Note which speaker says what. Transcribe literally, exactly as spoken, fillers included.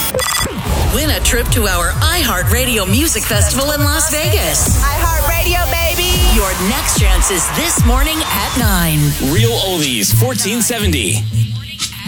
Speaker 1: Win a trip to our iHeartRadio Music Festival in Las Vegas.
Speaker 2: iHeartRadio, baby.
Speaker 1: Your next chance is this morning at nine.
Speaker 3: Real Oldies, fourteen seventy.